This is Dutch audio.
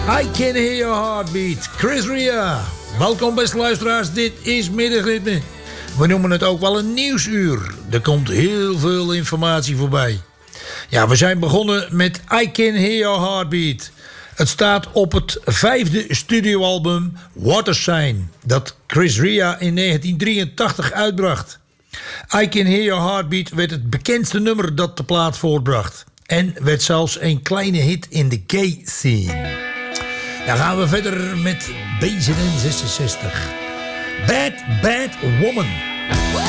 I Can Hear Your Heartbeat, Chris Rea. Welkom beste luisteraars, dit is Middagritme. We noemen het ook wel een nieuwsuur. Er komt heel veel informatie voorbij. Ja, we zijn begonnen met I Can Hear Your Heartbeat. Het staat op het 5e studioalbum Water Sign, dat Chris Rea in 1983 uitbracht. I Can Hear Your Heartbeat werd het bekendste nummer dat de plaat voortbracht. En werd zelfs een kleine hit in de gay scene. Dan gaan we verder met BZN 66. Bad Bad Woman.